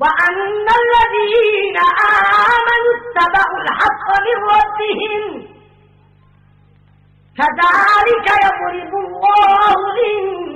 وأن الذين آمنوا اتبعوا الحق من ربهم كذلك يضرب الله